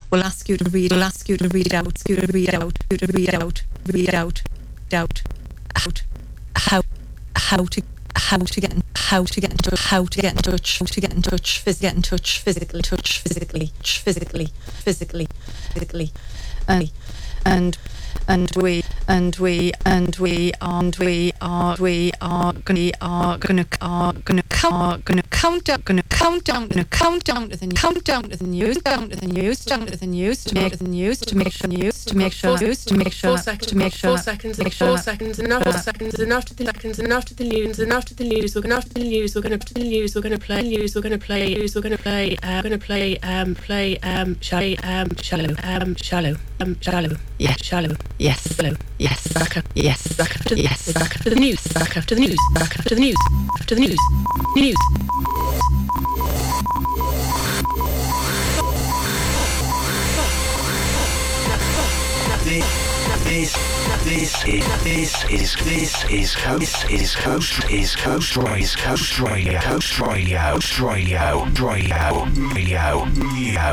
We'll ask you to read. We'll ask you to read out. You to read out. You to read out. Read out. Out. Out. How to get in touch. How to get in touch. Get in touch. Get in touch. Physically. And we are gonna count down to the news to make sure 4 seconds and after the news we're gonna play shallow. Yes. Back after the news. This is Coast Radio.